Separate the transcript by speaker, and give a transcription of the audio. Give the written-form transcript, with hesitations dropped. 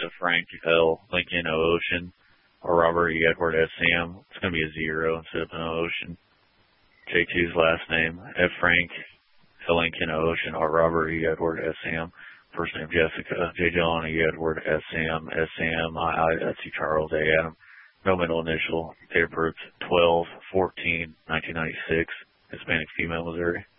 Speaker 1: F. Frank L. Lincoln O. Ocean, or Robert E. Edward S. Sam. It's going to be a 0 instead of an O. Ocean. J2's last name, F. Frank L. Lincoln O. Ocean, or Robert E. Edward S. Sam. First name Jessica, J. John E. Edward S. Sam, S. Sam, I. C. Charles A. Adam. No middle initial. Date of birth 12/14/1996. Hispanic female, Missouri.